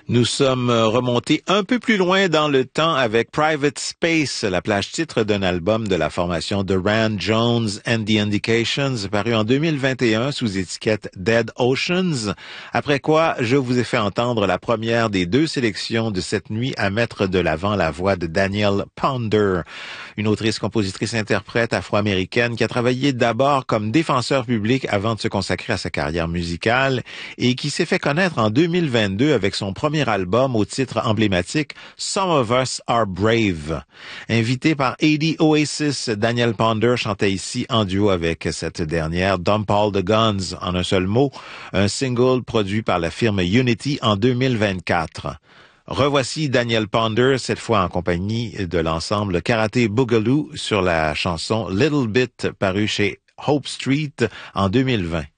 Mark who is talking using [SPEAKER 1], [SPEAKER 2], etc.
[SPEAKER 1] Nous sommes remontés un peu plus loin dans le temps avec Private Space, la plage titre d'un album de la formation Duran Jones and the Indications, paru en 2021 sous étiquette Dead Oceans. Après quoi, je vous ai fait entendre la première des deux sélections de cette nuit à mettre de l'avant la voix de Danielle Ponder, une autrice, compositrice, interprète afro-américaine qui a travaillé d'abord comme défenseur public avant de se consacrer à sa carrière musicale et qui s'est fait connaître en 2022 avec son premier album au titre emblématique Some of Us Are Brave. Invité par AD Oasis, Danielle Ponder chantait ici en duo avec cette dernière Dump All the Guns, en un seul mot, un single produit par la firme Unity en 2024. Revoici Danielle Ponder, cette fois en compagnie de l'ensemble Karate Boogaloo sur la chanson Little Bit parue chez Hope Street en 2020.